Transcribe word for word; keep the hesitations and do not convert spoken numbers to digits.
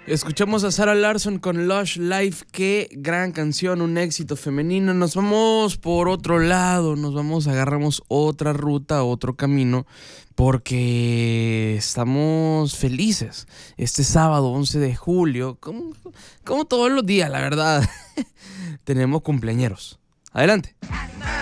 Escuchamos a Sarah Larsson con Lush Life. Qué gran canción, un éxito femenino. Nos vamos por otro lado, nos vamos, agarramos otra ruta, otro camino, porque estamos felices. Este sábado once de julio, como, como todos los días, la verdad, tenemos cumpleañeros. Adelante.